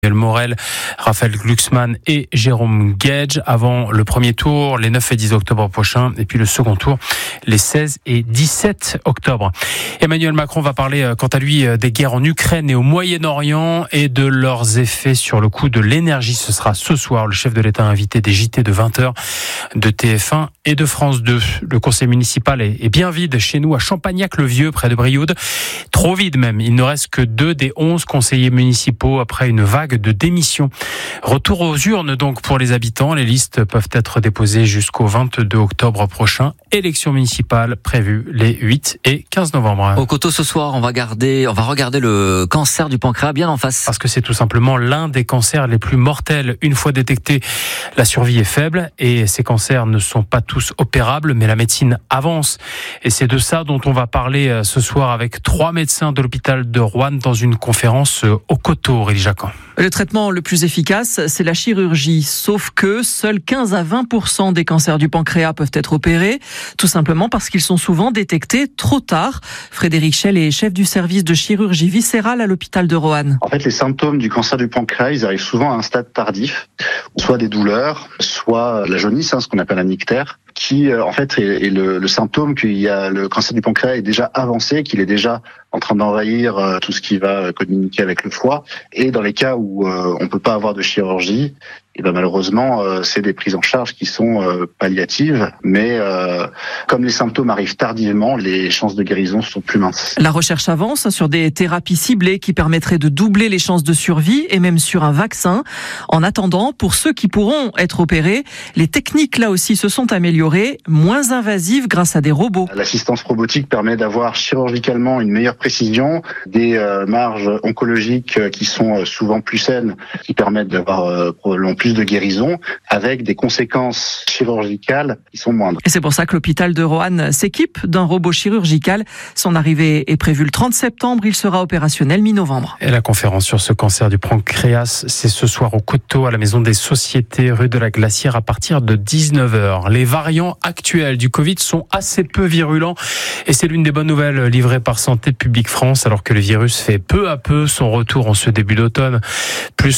Morel, Raphaël Glucksmann et Jérôme Gage avant le premier tour les 9 et 10 octobre prochains et puis le second tour les 16 et 17 octobre. Emmanuel Macron va parler quant à lui des guerres en Ukraine et au Moyen-Orient et de leurs effets sur le coût de l'énergie. Ce sera ce soir le chef de l'État invité des JT de 20h de TF1 et de France 2. Le conseil municipal est bien vide chez nous à Champagnac-le-Vieux près de Brioude. Trop vide même. Il ne reste que 2 des 11 conseillers municipaux après une vague de démission. Retour aux urnes donc pour les habitants. Les listes peuvent être déposées jusqu'au 22 octobre prochain. Élections municipales prévues les 8 et 15 novembre. Au Coteau ce soir, on va regarder le cancer du pancréas bien en face. Parce que c'est tout simplement l'un des cancers les plus mortels. Une fois détecté, la survie est faible et ces cancers ne sont pas tous opérables, mais la médecine avance. Et c'est de ça dont on va parler ce soir avec 3 médecins de l'hôpital de Roanne dans une conférence au Coteau, Aurélie Jacquin. Le traitement le plus efficace, c'est la chirurgie. Sauf que seuls 15 à 20% des cancers du pancréas peuvent être opérés, tout simplement parce qu'ils sont souvent détectés trop tard. Frédéric Schell est chef du service de chirurgie viscérale à l'hôpital de Roanne. En fait, les symptômes du cancer du pancréas, ils arrivent souvent à un stade tardif, soit des douleurs, soit la jaunisse, ce qu'on appelle un ictère, qui en fait est le symptôme qu'il y a le cancer du pancréas est déjà avancé, qu'il est déjà en train d'envahir tout ce qui va communiquer avec le foie. Et dans les cas où on peut pas avoir de chirurgie, et ben malheureusement c'est des prises en charge qui sont palliatives, mais comme les symptômes arrivent tardivement, les chances de guérison sont plus minces. La recherche avance sur des thérapies ciblées qui permettraient de doubler les chances de survie et même sur un vaccin. En attendant, pour ceux qui pourront être opérés, les techniques là aussi se sont améliorées, moins invasives grâce à des robots. L'assistance robotique permet d'avoir chirurgicalement une meilleure précision, des marges oncologiques qui sont souvent plus saines, qui permettent d'avoir probablement plus de guérison, avec des conséquences chirurgicales qui sont moindres. Et c'est pour ça que l'hôpital de Roanne s'équipe d'un robot chirurgical. Son arrivée est prévue le 30 septembre, il sera opérationnel mi-novembre. Et la conférence sur ce cancer du pancréas, c'est ce soir au Coteau, à la Maison des Sociétés, rue de la Glacière, à partir de 19h. Les variants actuels du Covid sont assez peu virulents et c'est l'une des bonnes nouvelles livrées par Santé publique France, alors que le virus fait peu à peu son retour en ce début d'automne. Plus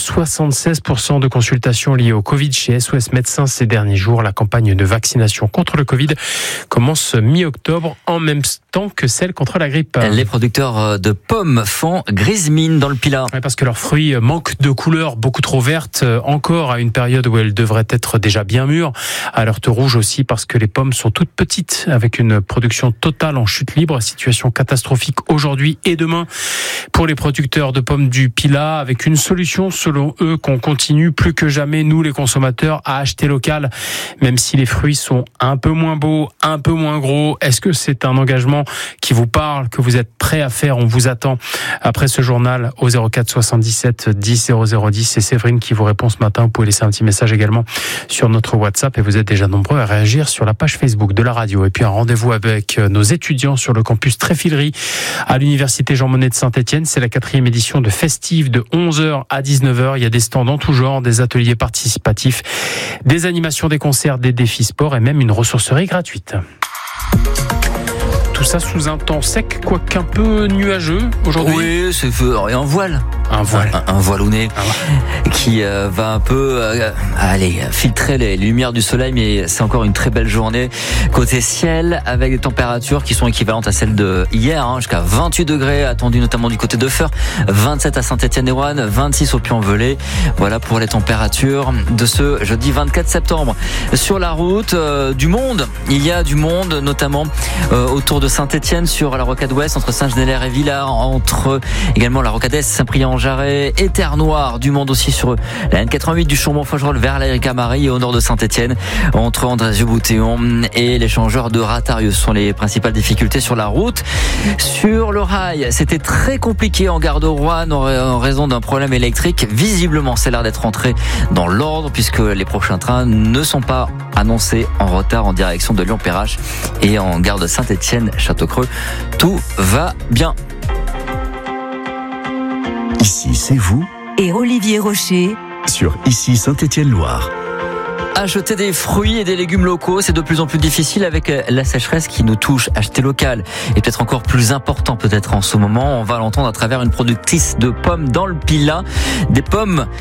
76% de consultations liées au Covid chez SOS Médecins ces derniers jours. La campagne de vaccination contre le Covid commence mi-octobre, en même temps que celle contre la grippe. Les producteurs de pommes font grise mine dans le Pilat. Oui, parce que leurs fruits manquent de couleur beaucoup trop verte, encore à une période où elles devraient être déjà bien mûres. Alerte rouge aussi parce que les pommes sont toutes petites, avec une production totale en chute libre. Situation catastrophique aujourd'hui et demain pour les producteurs de pommes du Pilat, avec une solution selon eux qu'on continue plus que jamais, nous les consommateurs, à acheter local, même si les fruits sont un peu moins beaux, un peu moins gros. Est-ce que c'est un engagement qui vous parle, que vous êtes prêt à faire? On vous attend après ce journal au 04 77 10 0010. C'est Séverine qui vous répond ce matin. Vous pouvez laisser un petit message également sur notre WhatsApp et vous êtes déjà nombreux à réagir sur la page Facebook de la radio. Et puis un rendez-vous avec nos étudiants sur le campus Tréfilerie à l'université Jean Monnet de Saint-Étienne. C'est la 4e édition de Festive de 11h à 19h. Il y a des stands en tout genre, des ateliers participatifs, des animations, des concerts, des défis sport et même une ressourcerie gratuite. Tout ça sous un temps sec, quoiqu'un peu nuageux aujourd'hui. Oui, c'est un voile. Un voile. Un voilounet qui va un peu filtrer les lumières du soleil, mais c'est encore une très belle journée. Côté ciel, avec des températures qui sont équivalentes à celles de hier, jusqu'à 28 degrés attendus notamment du côté de Feur, 27 à Saint-Étienne-et-Roanne, 26 au Puy-en-Velay. Voilà pour les températures de ce jeudi 24 septembre. Sur la route, du monde. Il y a du monde, notamment autour de Saint-Étienne, sur la rocade ouest, entre Saint-Genélaire et Villars, entre également la rocade est, Saint-Priest-en-Jarret et Terre-Noire. Du monde aussi sur la N88 du Chambon-Faugerolles vers l'Érica-Marie et au nord de Saint-Étienne, entre Andrézieux-Boutéon et l'échangeur de Ratarieux. Ce sont les principales difficultés sur la route. Sur le rail, c'était très compliqué en gare de Roanne en raison d'un problème électrique. Visiblement, c'est l'air d'être rentré dans l'ordre puisque les prochains trains ne sont pas annoncés en retard en direction de Lyon-Perrache et en gare de Saint-Étienne-Château-Creux. Tout va bien. Ici, c'est vous et Olivier Rocher sur Ici Saint-Étienne-Loire. Acheter des fruits et des légumes locaux, c'est de plus en plus difficile avec la sécheresse qui nous touche. Acheter local est peut-être encore plus important peut-être en ce moment. On va l'entendre à travers une productrice de pommes dans le Pilat. Des pommes